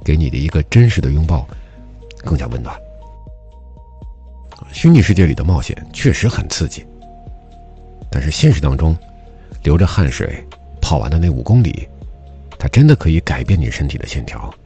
给你的一个真实的拥抱更加温暖。虚拟世界里的冒险确实很刺激，但是现实当中流着汗水跑完的那5公里，它真的可以改变你身体的线条。